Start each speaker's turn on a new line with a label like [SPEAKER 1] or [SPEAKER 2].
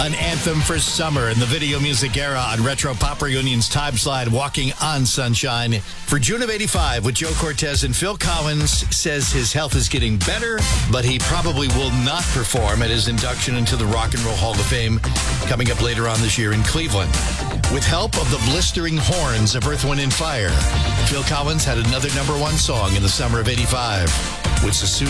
[SPEAKER 1] An anthem for summer in the video music era on Retro Pop Reunion's Time Slide, Walking on Sunshine. For June of 85 with Joe Cortez, and Phil Collins says his health is getting better, but he probably will not perform at his induction into the Rock and Roll Hall of Fame coming up later on this year in Cleveland. With help of the blistering horns of Earth, Wind & Fire, Phil Collins had another #1 song in the summer of 85 with Sassoon